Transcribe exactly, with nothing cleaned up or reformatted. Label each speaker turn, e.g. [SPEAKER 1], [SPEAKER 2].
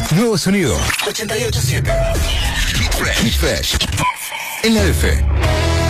[SPEAKER 1] Nuevo sonido. ochenta y ocho punto siete. Beat Fresh. Beat Fresh. En la F.